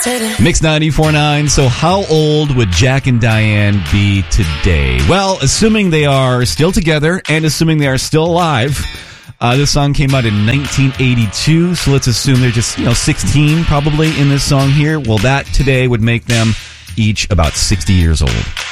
Mix 94.9. So how old would Jack and Diane be today? Well, assuming they are still together and assuming they are still alive. This song came out in 1982, so let's assume they're just 16 probably in this song here. Well, that today would make them each about 60 years old.